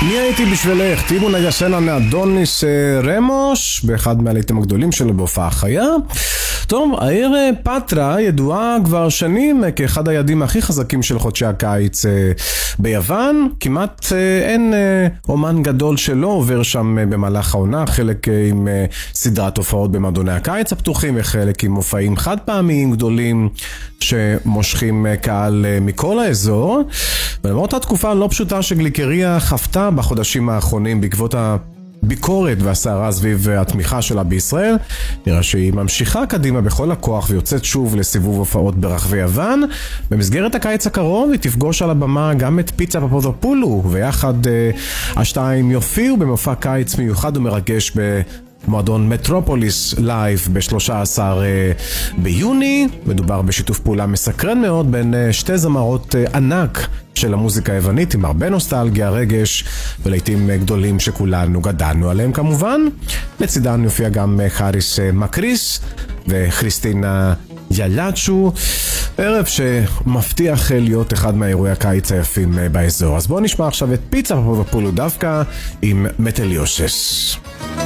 מי הייתי בשבילך? טיבונה ישנה מאדוניס רמוש, באחד מהלהיטים הגדולים שלו בהופעה חיה. טוב, העיר פטרה ידועה כבר שנים כאחד היעדים הכי חזקים של חודשי הקיץ ביוון. כמעט אין אומן גדול שלא עובר שם במהלך העונה, חלק עם סדרת הופעות במועדוני הקיץ הפתוחים, וחלק עם מופעים חד פעמיים גדולים שמושכים קהל מכל האזור. ולמרות התקופה הלא פשוטה שגליקריה חפתה בחודשים האחרונים בעקבות הביקורת והסערה סביב התמיכה שלה בישראל, נראה שהיא ממשיכה קדימה בכל הכוח ויוצאת שוב לסיבוב הופעות ברחבי יוון. במסגרת הקיץ הקרוב היא תפגוש על הבמה גם את פיצה פפודופולו, ויחד השתיים יופיעו במופע קיץ מיוחד ומרגש במועדון מטרופוליס לייב ב-13 ביוני. מדובר בשיתוף פעולה מסקרן מאוד בין שתי זמרות ענק של המוזיקה היוונית, עם הרבה נוסטלגיה, רגש ולעיתים גדולים שכולנו גדלנו עליהם כמובן. לצידן יופיע גם חריס מקריס וכריסטינה ילאצ'ו, ערב שמבטיח להיות אחד מהאירועי הקיץ היפים באזור. אז בואו נשמע עכשיו את פיצה פפודופולו דווקא עם מטליושס.